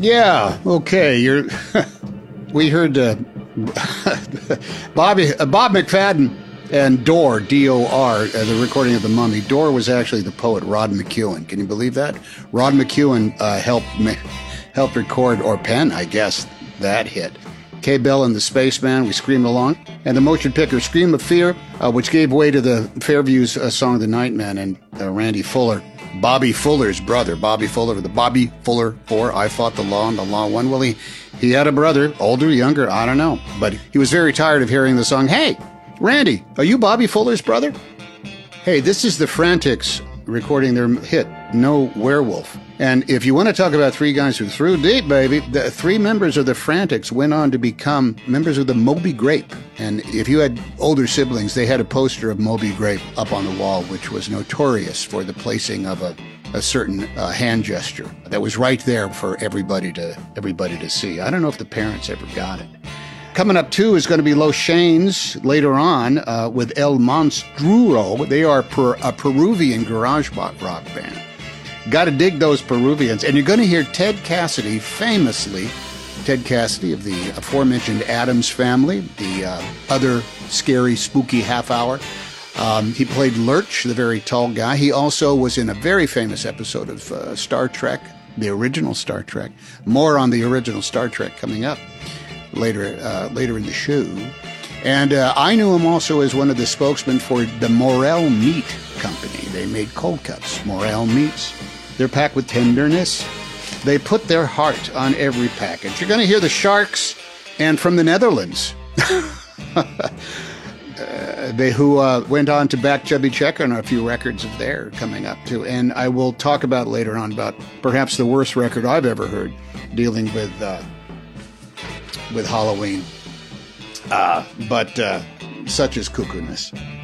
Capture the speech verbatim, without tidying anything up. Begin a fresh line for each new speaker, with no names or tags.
Yeah, okay. You're. We heard uh, Bobby uh, Bob McFadden and Dor, D O R, uh, the recording of The Mummy. Dor was actually the poet Rod McEwen. Can you believe that? Rod McEwen uh, helped helped record or pen, I guess, that hit. Kay Bell and the Spaceman, we screamed along. And the motion picture Scream of Fear, uh, which gave way to the Fairview's uh, song The Nightman, and uh, Randy Fuller, Bobby Fuller's brother. Bobby Fuller, the Bobby Fuller Four, I Fought the Law and the Law Won. Well, he, he had a brother, older, younger, I don't know. But he was very tired of hearing the song, "Hey, Randy, are you Bobby Fuller's brother?" Hey, this is the Frantics recording their hit, No Werewolf. And if you want to talk about three guys who threw deep, baby, the three members of the Frantics went on to become members of the Moby Grape. And if you had older siblings, they had a poster of Moby Grape up on the wall, which was notorious for the placing of a, a certain uh, hand gesture that was right there for everybody to everybody to see. I don't know if the parents ever got it. Coming up, too, is going to be Los Shanes later on uh, with El Monstruo. They are per, a Peruvian garage rock band. Got to dig those Peruvians. And you're going to hear Ted Cassidy, famously, Ted Cassidy of the aforementioned Addams Family, the uh, other scary, spooky half hour. Um, he played Lurch, the very tall guy. He also was in a very famous episode of uh, Star Trek, the original Star Trek. More on the original Star Trek coming up later uh, later in the show. And uh, I knew him also as one of the spokesmen for the Morel Meat Company. They made cold cuts, Morel Meats. They're packed with tenderness. They put their heart on every package. You're going to hear the Sharks, and from the Netherlands, uh, they who uh, went on to back Chubby Checker on a few records of their coming up too. And I will talk about later on about perhaps the worst record I've ever heard dealing with uh, with Halloween. Uh, but uh, such is cuckoo-ness.